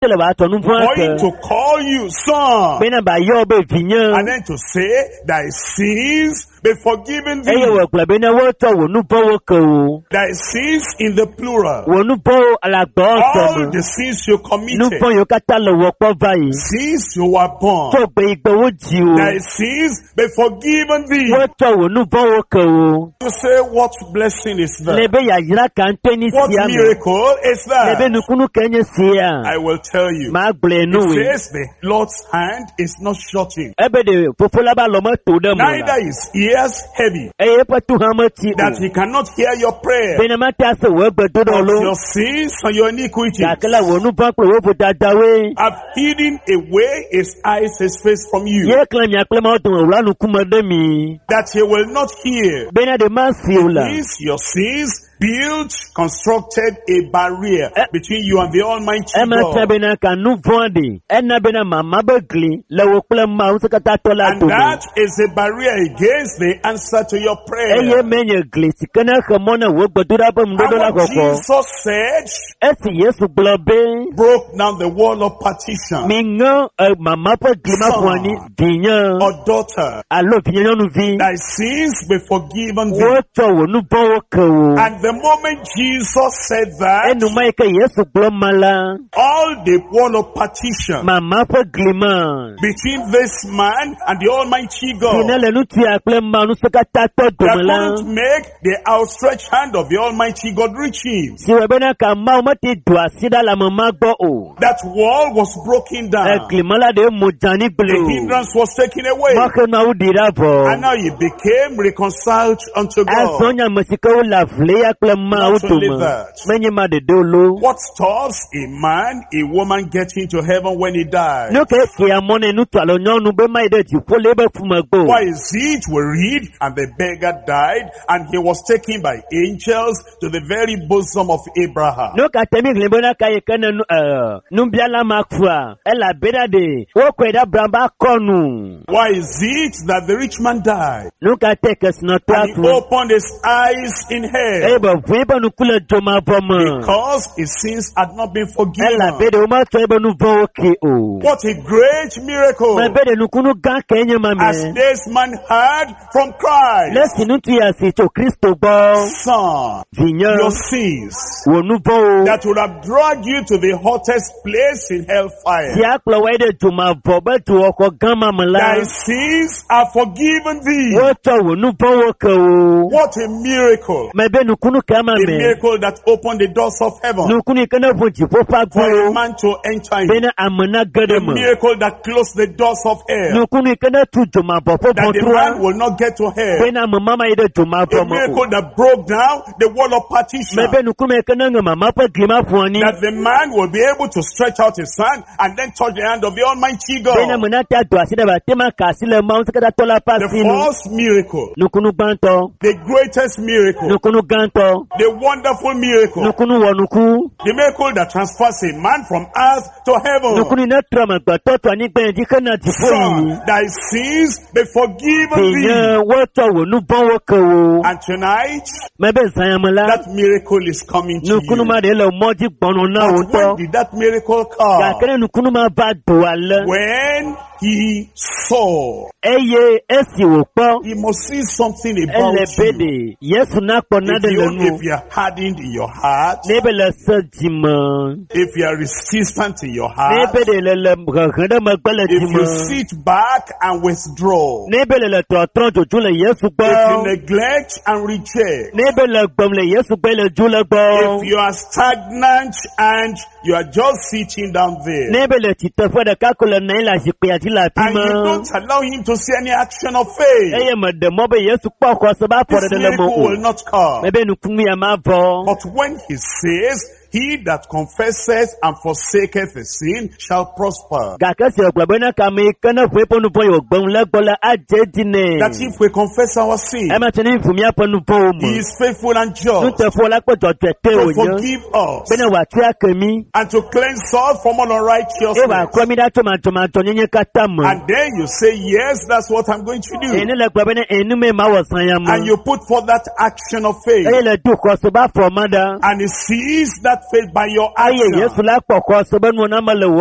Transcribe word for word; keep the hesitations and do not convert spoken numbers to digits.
For him to call you son. And then to say thy sins be forgiven thee. Thy sins in the plural. All the sins you committed. Since you were born. Thy sins be forgiven thee. You say, what blessing is that? What miracle is that? I will tell you. It says the Lord's hand is not shorting. Neither is ears heavy, that he cannot hear your prayer. But your sins and your iniquities have hidden away his eyes, his face from you, that he will not hear. These your sins built, constructed a barrier between you and the Almighty God. And that is a barrier against the answer to your prayer. And what Jesus said broke down the wall of partition. Son or daughter, thy sins be forgiven thee. And the moment Jesus said that, all the wall of partition between this man and the Almighty God, that won't make the outstretched hand of the Almighty God reach him. That wall was broken down. The hindrance was taken away. And now he became reconciled unto God. Not only that, what stops a man, a woman getting to heaven when he dies? Why is it we read, and the beggar died, and he was taken by angels to the very bosom of Abraham? Why is it that the rich man died, and he opened his eyes in hell? Because his sins had not been forgiven. What a great miracle! As this man heard from Christ, son, your sins that would have dragged you to the hottest place in hellfire, thy sins are forgiven thee. What a miracle! A miracle that opened the doors of heaven for a man to enter in. A miracle that closed the doors of hell, that the man will not get to hell. A miracle that broke down the wall of partition, that the man will be able to stretch out his hand and then touch the hand of the Almighty God. The first miracle, the greatest miracle, the wonderful miracle, the miracle that transfers a man from earth to heaven. Son, thy sins be forgiven thee. And tonight, that miracle is coming to you. But when did that miracle come? When he saw. He must see something about you. If you, if you are hardened in your heart, if you are resistant in your heart, if you sit back and withdraw, if you neglect and reject, if you are stagnant and you are just sitting down there, and you don't allow him to see any action of faith, this miracle will not come. But when he says, he that confesses and forsaketh the sin shall prosper. That if we confess our sin, he is faithful and just to forgive us and to cleanse us from all unrighteousness. And then you say, yes, that's what I'm going to do. And you put forth that action of faith. And he sees that faith by your action.